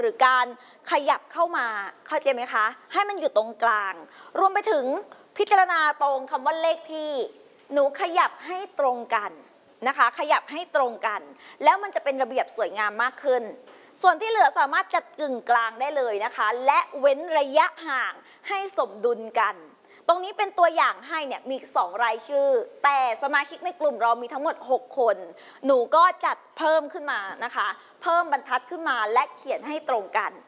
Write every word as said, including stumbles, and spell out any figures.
รือการขยับเข้ามาเข้าใจไหมคะให้มันอยู่ตรงกลางรวมไปถึงพิจารณาตรงคำว่าเลขที่หนูขยับให้ตรงกันนะคะขยับให้ตรงกันแล้วมันจะเป็นระเบียบสวยงามมากขึ้นส่วนที่เหลือสามารถจัดกึ่งกลางได้เลยนะคะและเว้นระยะห่างให้สมดุลกันตรงนี้เป็นตัวอย่างให้เนี่ยมีสองรายชื่อแต่สมาชิกในกลุ่มเรามีทั้งหมดหกคนหนูก็จัดเพิ่มขึ้นมานะคะเพิ่มบรรทัดขึ้นมาและเขียนให้ตรงกัน